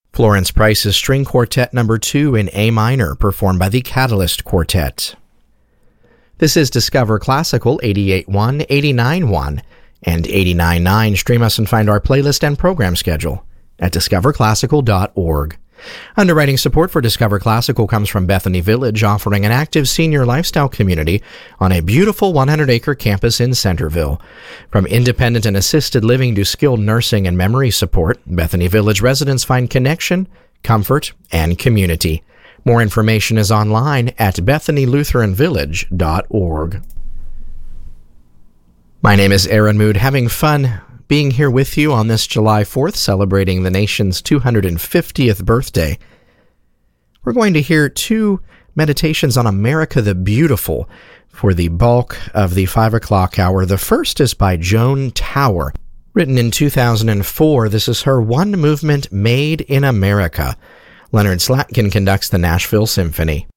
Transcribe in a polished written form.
Florence Price's String Quartet No. 2 in A minor, performed by the Catalyst Quartet. This is Discover Classical 88.1, 89.1, and 89.9. Stream us and find our playlist and program schedule at discoverclassical.org. Underwriting support for Discover Classical comes from Bethany Village, offering an active senior lifestyle community on a beautiful 100-acre campus in Centerville. From independent and assisted living to skilled nursing and memory support, Bethany Village residents find connection, comfort, and community. More information is online at BethanyLutheranVillage.org. My name is Aaron Mood, having fun being here with you on this July 4th, celebrating the nation's 250th birthday. We're going to hear two meditations on America the Beautiful for the bulk of the 5 o'clock hour. The first is by Joan Tower. Written in 2004, this is her one movement, Made in America. Leonard Slatkin conducts the Nashville Symphony.